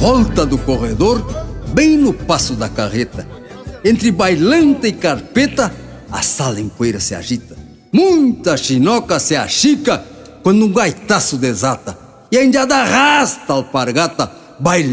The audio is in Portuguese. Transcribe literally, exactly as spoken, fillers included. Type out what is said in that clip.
volta do corredor, bem no passo da carreta. Entre bailanta e carpeta, a sala em poeira se agita. Muita chinoca se achica quando um gaitaço desata. E a indiada arrasta a alpargata, bailando